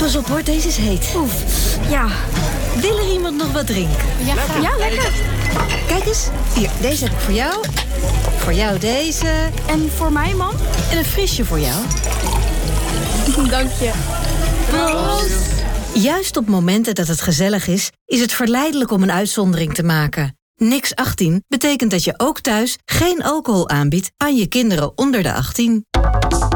Pas op hoor, deze is heet. Oef, ja. Wil er iemand nog wat drinken? Ja, lekker. Kijk eens, hier, deze heb ik voor jou. Voor jou deze. En voor mij, mam? En een frisje voor jou. Dank je. Proost. Juist op momenten dat het gezellig is het verleidelijk om een uitzondering te maken. Niks 18 betekent dat je ook thuis geen alcohol aanbiedt aan je kinderen onder de 18.